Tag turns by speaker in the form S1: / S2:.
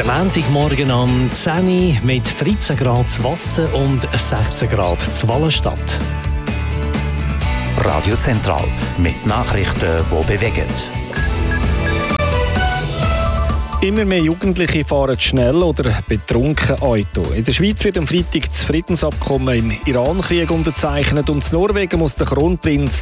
S1: Der Montagmorgen am 10 Uhr mit 13 Grad zu Wasser und 16 Grad zu Wallenstadt.
S2: Radio Zentral mit Nachrichten, die bewegen.
S3: Immer mehr Jugendliche fahren schnell oder betrunken Auto. In der Schweiz wird am Freitag das Friedensabkommen im Iran-Krieg unterzeichnet und in Norwegen muss der Kronprinz